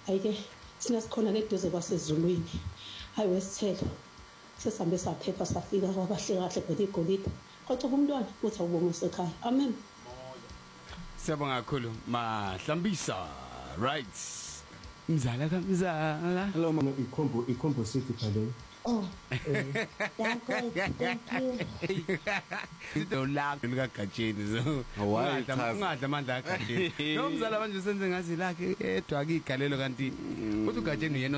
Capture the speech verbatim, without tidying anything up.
Hayike sina sikhona neduze kwaseZulwini. Hayi wesithelo. Sesambe saphepha safika kwabahle kahle kodwa igolide. Qoqa umntwana uthi awubonga ekhaya. Amen. Siyabonga kakhulu Mahlambisa. Right. Mzala kamzala. Hello mama, ikhombo ikhombo city phale. Oh. Thank you. Into la ngakagajeni so. Hawaii Ungadla amandla akagajeni. Lo mzala manje senze ngazi lakhe edwa akigalelo kanti uthi ugajeni yena